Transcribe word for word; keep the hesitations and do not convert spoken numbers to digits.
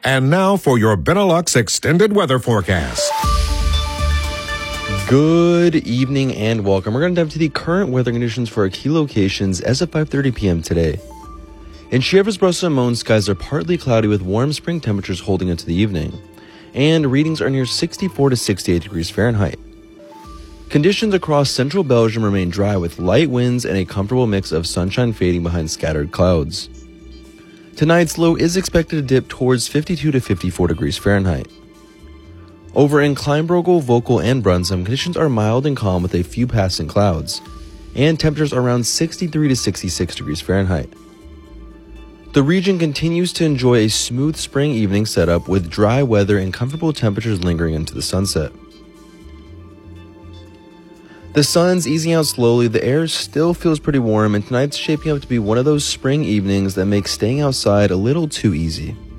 And now for your Benelux extended weather forecast. Good evening and welcome. We're going to dive into the current weather conditions for our key locations as of five thirty p.m. today. In Chiapas, Brussels, and Mons, skies are partly cloudy with warm spring temperatures holding into the evening, and readings are near sixty-four to sixty-eight degrees Fahrenheit. Conditions across central Belgium remain dry with light winds and a comfortable mix of sunshine fading behind scattered clouds. Tonight's low is expected to dip towards fifty-two to fifty-four degrees Fahrenheit. Over in Kleinbrogel, Vogel, and Brunsum, conditions are mild and calm with a few passing clouds, and temperatures are around sixty-three to sixty-six degrees Fahrenheit. The region continues to enjoy a smooth spring evening setup with dry weather and comfortable temperatures lingering into the sunset. The sun's easing out slowly, the air still feels pretty warm, and tonight's shaping up to be one of those spring evenings that makes staying outside a little too easy.